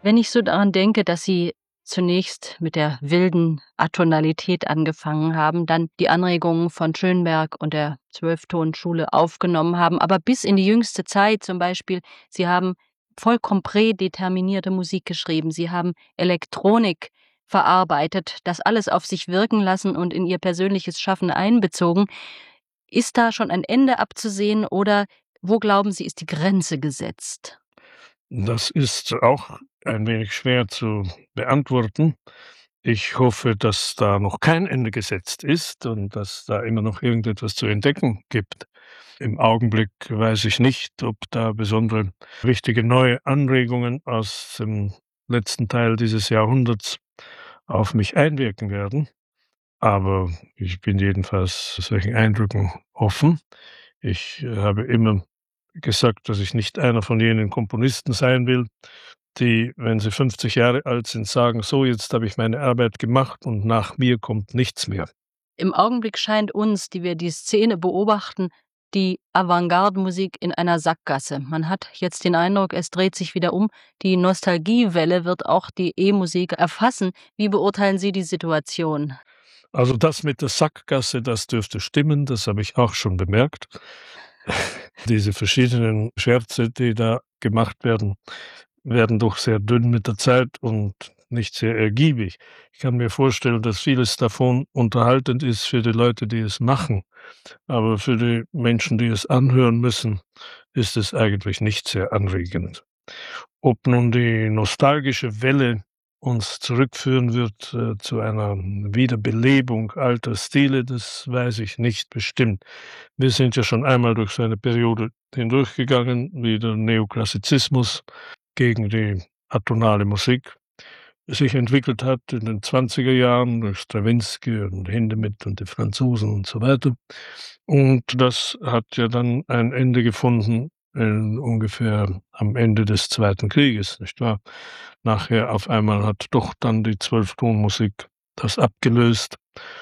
Wenn ich so daran denke, dass Sie zunächst mit der wilden Atonalität angefangen haben, dann die Anregungen von Schönberg und der Zwölftonschule aufgenommen haben, aber bis in die jüngste Zeit zum Beispiel, Sie haben vollkommen prädeterminierte Musik geschrieben, Sie haben Elektronik verarbeitet, das alles auf sich wirken lassen und in Ihr persönliches Schaffen einbezogen. Ist da schon ein Ende abzusehen oder wo glauben Sie, ist die Grenze gesetzt? Das ist auch ein wenig schwer zu beantworten. Ich hoffe, dass da noch kein Ende gesetzt ist und dass da immer noch irgendetwas zu entdecken gibt. Im Augenblick weiß ich nicht, ob da besondere wichtige neue Anregungen aus dem letzten Teil dieses Jahrhunderts auf mich einwirken werden, aber ich bin jedenfalls solchen Eindrücken offen. Ich habe immer gesagt, dass ich nicht einer von jenen Komponisten sein will, die, wenn sie 50 Jahre alt sind, sagen: „So, jetzt habe ich meine Arbeit gemacht und nach mir kommt nichts mehr." Im Augenblick scheint uns, die wir die Szene beobachten, die Avantgarde-Musik in einer Sackgasse. Man hat jetzt den Eindruck, es dreht sich wieder um. Die Nostalgiewelle wird auch die E-Musik erfassen. Wie beurteilen Sie die Situation? Also, das mit der Sackgasse, das dürfte stimmen, das habe ich auch schon bemerkt. Diese verschiedenen Scherze, die da gemacht werden, werden doch sehr dünn mit der Zeit und nicht sehr ergiebig. Ich kann mir vorstellen, dass vieles davon unterhaltend ist für die Leute, die es machen, aber für die Menschen, die es anhören müssen, ist es eigentlich nicht sehr anregend. Ob nun die nostalgische Welle uns zurückführen wird, zu einer Wiederbelebung alter Stile, das weiß ich nicht bestimmt. Wir sind ja schon einmal durch so eine Periode hindurchgegangen, wie der Neoklassizismus gegen die atonale Musik sich entwickelt hat in den 20er Jahren durch Strawinsky und Hindemith und die Franzosen und so weiter. Und das hat ja dann ein Ende gefunden ungefähr am Ende des Zweiten Krieges, nicht wahr? Nachher auf einmal hat doch dann die Zwölftonmusik das abgelöst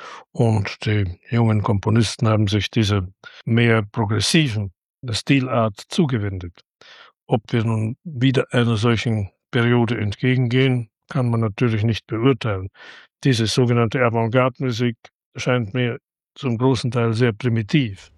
und die jungen Komponisten haben sich dieser mehr progressiven Stilart zugewendet. Ob wir nun wieder einer solchen Periode entgegengehen, kann man natürlich nicht beurteilen. Diese sogenannte Avantgarde-Musik scheint mir zum großen Teil sehr primitiv.